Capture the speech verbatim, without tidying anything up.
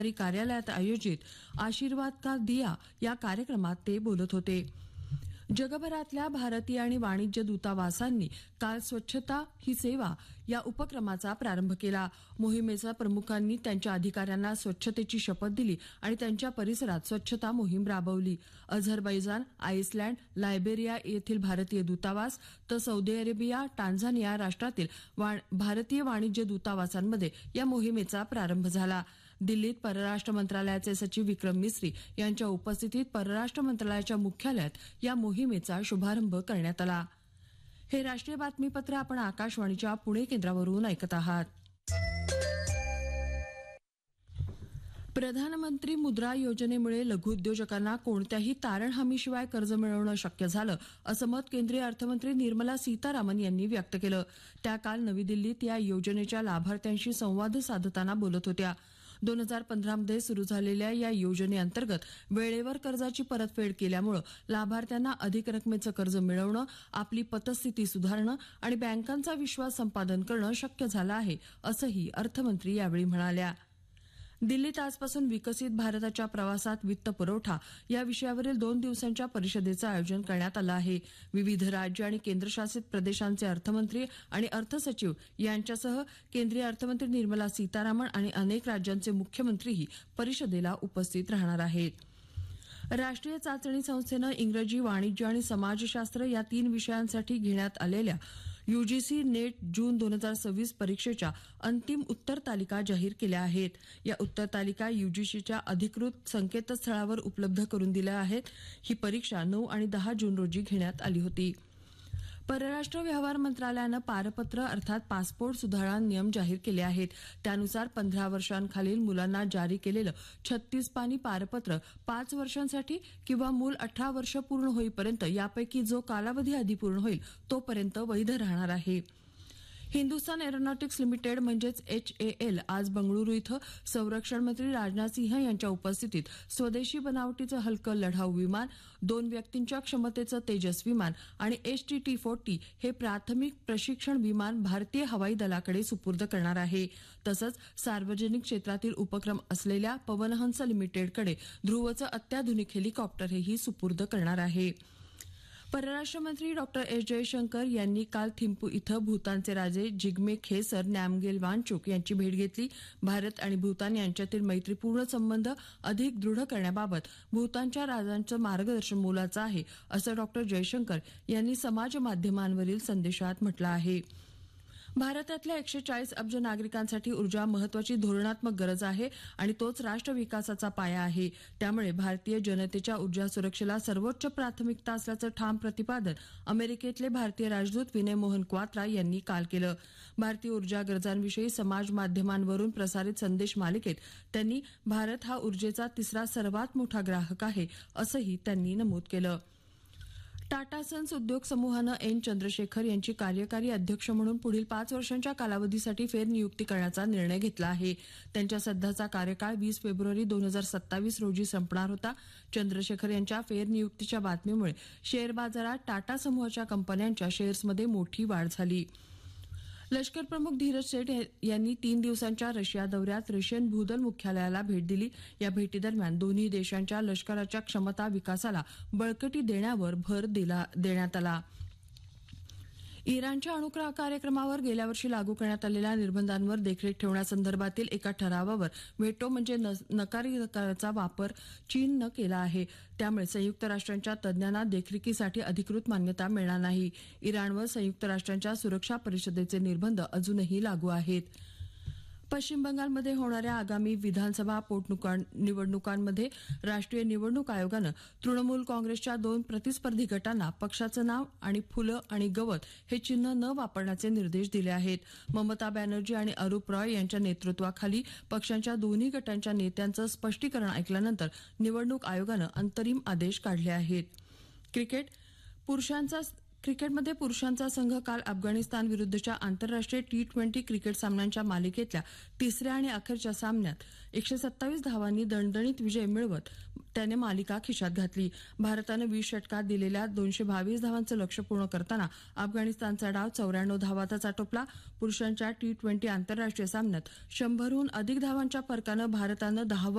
कार्यालयात आयोजित आशीर्वाद का दिया या कार्यक्रमात ते बोलत होते. जगभरातल्या भारतीय आणि वाणिज्य दूतावासांनी काल स्वच्छता ही सेवा या उपक्रमाचा प्रारंभ केला. मोहिमेच्या प्रमुखांनी त्यांच्या अधिकाऱ्यांना स्वच्छतेची शपथ दिली आणि त्यांच्या परिसरात स्वच्छता मोहीम राबवली. अझरबैजान, आईसलँड, लायबेरिया येथील भारतीय दूतावास तर सौदी अरेबिया, टांझानिया राष्ट्रातील भारतीय वाणिज्य दूतावासांमध्ये या मोहिमेचा प्रारंभ झाला. दिल्लीत परराष्ट्र मंत्रालयाचे सचिव विक्रम मिस्री यांच्या उपस्थितीत परराष्ट्र मंत्रालयाच्या मुख्यालयात या मोहिमेचा शुभारंभ करण्यात आला. हे राष्ट्रीय बातमीपत्र आपण आकाशवाणीच्या पुणे केंद्रावरून ऐकत आहात. प्रधानमंत्री मुद्रा योजनेमुळे लघुउद्योजकांना कोणत्याही तारण हमीशिवाय कर्ज मिळवणं शक्य झालं, असं मत केंद्रीय अर्थमंत्री निर्मला सीतारामन यांनी व्यक्त केलं. त्या काल नवी दिल्लीत या योजनेच्या लाभार्थ्यांशी संवाद साधताना बोलत होत्या. दोन हजार पंधरामध्ये सुरू झालेल्या या योजनेअंतर्गत वेळेवर कर्जाची परतफेड केल्यामुळे लाभार्थ्यांना अधिक रकमेचं कर्ज मिळवणं, आपली पतस्थिती सुधारणं आणि बँकांचा विश्वास संपादन करणं शक्य झालं आहे, असंही अर्थमंत्री यावेळी म्हणाल्या. दिल्लीत आजपासून विकसित भारताच्या प्रवासात वित्त पुरवठा या विषयावरील दोन दिवसांच्या परिषदेचं आयोजन करण्यात आलं आहे. विविध राज्य आणि केंद्रशासित प्रदेशांचे अर्थमंत्री आणि अर्थसचिव यांच्यासह केंद्रीय अर्थमंत्री निर्मला सीतारामन आणि अनेक राज्यांचे मुख्यमंत्रीही परिषदेला उपस्थित राहणार आहेत. राष्ट्रीय चाचणी संस्थेनं इंग्रजी, वाणिज्य आणि समाजशास्त्र या तीन विषयांसाठी घेण्यात आलेल्या यूजीसी नेट जून दोन हजार सव्वीस परीक्षेच्या अंतिम उत्तर तालिका जाहीर केल्या आहेत. या उत्तर तालिका यूजीसीच्या अधिकृत संकेतस्थळावर उपलब्ध करून दिल्या आहेत. ही परीक्षा नऊ आणि दहा जून रोजी घेण्यात आली होती. परराष्ट्र व्यवहार मंत्रालयानं पारपत्र अर्थात पासपोर्ट सुधारणा नियम जाहीर केले आहेत. त्यानुसार पंधरा वर्षांखालील मुलांना जारी केलेलं छत्तीस पानी पारपत्र पाच वर्षांसाठी किंवा मूल अठरा वर्ष पूर्ण होईपर्यंत यापैकी जो कालावधी आधी पूर्ण होईल तोपर्यंत वैध राहणार आहे. हिंदुस्तान एरोनॉटिक्स लिमिटेड म्हणजेच एच ए एल आज बंगळुरू इथं संरक्षण मंत्री राजनाथ सिंह यांच्या उपस्थितीत स्वदेशी बनावटीचं हलकं लढाऊ विमान, दोन व्यक्तींच्या क्षमतेचं तेजस विमान आणि एच टी टी फोर्टी हे प्राथमिक प्रशिक्षण विमान भारतीय हवाई दलाकडे सुपूर्द करणार आहे. तसंच सार्वजनिक क्षेत्रातील उपक्रम असलेल्या पवनहंस लिमिटेडकडे ध्रुवचं अत्याधुनिक हेलिकॉप्टरही सुपूर्द करणार आहे. परराष्ट्र मंत्री डॉक्टर एस जयशंकर यांनी काल थिम्पू इथं भूतानचे राजे जिग्मे खेसर नामग्येल वांगचुक यांची भेट घेतली. भारत आणि भूतान यांच्यातील मैत्रीपूर्ण संबंध अधिक दृढ करण्याबाबत भूतानच्या राजांचं मार्गदर्शन मोलाचं आहे, असं डॉक्टर जयशंकर यांनी समाज माध्यमांवरील संदेशात म्हटलं आहे. भारतातल्या एकशे चाळीस अब्ज नागरिकांसाठी ऊर्जा महत्वाची धोरणात्मक गरज आहे आणि तोच राष्ट्र विकासाचा पाया आहे. त्यामुळे भारतीय जनतेच्या ऊर्जा सुरक्षेला सर्वोच्च प्राथमिकता असल्याचं ठाम प्रतिपादन अमेरिकेतले भारतीय राजदूत विनय मोहन क्वात्रा यांनी काल केलं. भारतीय ऊर्जा गरजांविषयी समाज माध्यमांवरून प्रसारित संदेश मालिकेत त्यांनी भारत हा ऊर्जेचा तिसरा सर्वात मोठा ग्राहक आहे, असंही त्यांनी नमूद केलं. टाटा सन्स उद्योग समूहानं एन चंद्रशेखर यांची कार्यकारी अध्यक्ष म्हणून पुढील पाच वर्षांच्या कालावधीसाठी फेरनियुक्ती करण्याचा निर्णय घेतला आहे. त्यांच्या सध्याचा कार्यकाळ वीस फेब्रुवारी दोन हजार सत्तावीस रोजी संपणार होता. चंद्रशेखर यांच्या फेरनियुक्तीच्या बातमीमुळे शेअर बाजारात टाटा समूहाच्या कंपन्यांच्या शेअर्समध्ये मोठी वाढ झाली. लष्कर प्रमुख धीरज सेठ यांनी तीन दिवसांच्या रशिया दौऱ्यात रशियन भूदल मुख्यालयाला भेट दिली. या भेटीदरम्यान दोन्ही देशांच्या लष्कराच्या क्षमता विकासाला बळकटी देण्यावर भर देण्यात आला. इराणच्या अणु कार्यक्रमावर गेल्या वर्षी लागू करण्यात आलेल्या निर्बंधांवर देखरेख ठेवण्यासंदर्भातील एका ठरावावर व्हेटो म्हणजे नकाराचा वापर चीननं केला आहे. त्यामुळे संयुक्त राष्ट्रांच्या तज्ज्ञांना देखरेखीसाठी अधिकृत मान्यता मिळणार नाही. इराणवर संयुक्त राष्ट्रांच्या सुरक्षा परिषदेचे निर्बंध अजूनही लागू आहेत. पश्चिम बंगालमध्ये होणाऱ्या आगामी विधानसभा पोटनिवडणुकांमध्ये राष्ट्रीय निवडणूक आयोगानं तृणमूल काँग्रेसच्या दोन प्रतिस्पर्धी गटांना पक्षाचं नाव आणि फुलं आणि गवत हे चिन्ह न वापरण्याचे निर्देश दिले आहेत. ममता बॅनर्जी आणि अरूप रॉय यांच्या नेतृत्वाखाली पक्षांच्या दोन्ही गटांच्या नेत्यांचं स्पष्टीकरण ऐकल्यानंतर निवडणूक आयोगानं अंतरिम आदेश काढले आहेत. क्रिकेट पुरुषांचा क्रिकेटमध्ये पुरुषांचा संघ काल अफगाणिस्तान विरुद्धच्या आंतरराष्ट्रीय टी ट्वेंटी क्रिकेट सामन्यांच्या मालिकेतल्या तिसऱ्या आणि अखेरच्या सामन्यात एकशे सत्तावीस धावांनी दणदणीत विजय मिळवत त्याने मालिका खिशात घातली. भारतानं वीस षटकात दिलेल्या दोनशे बावीस धावांचं लक्ष्य पूर्ण करताना अफगाणिस्तानचा डाव चौऱ्याण्णव धावातच आटोपला. पुरुषांच्या टी ट्वेंटी आंतरराष्ट्रीय सामन्यात शंभरहून अधिक धावांच्या फरकानं भारतानं दहावं